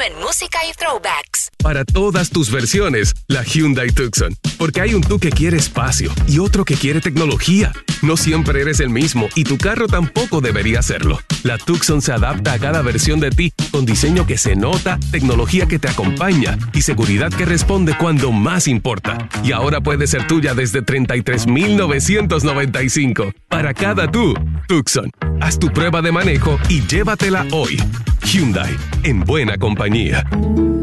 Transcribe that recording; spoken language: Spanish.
en música y throwbacks. Para todas tus versiones, la Hyundai Tucson. Porque hay un tú que quiere espacio y otro que quiere tecnología. No siempre eres el mismo y tu carro tampoco debería serlo. La Tucson se adapta a cada versión de ti con diseño que se nota, tecnología que te acompaña y seguridad que responde cuando más importa. Y ahora puede ser tuya desde $33,995. Para cada tú, Tucson. Haz tu prueba de manejo y llévatela hoy. Hyundai, en buena compañía.